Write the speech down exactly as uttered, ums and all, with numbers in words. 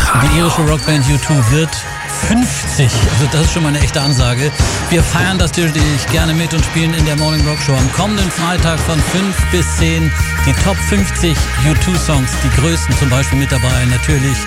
Die irische Rockband U zwei wird fünfzig. Also das ist schon mal eine echte Ansage. Wir feiern das natürlich gerne mit und spielen in der Morning Rock Show am kommenden Freitag von fünf bis zehn die Top fünfzig U zwei Songs, die größten zum Beispiel mit dabei. Natürlich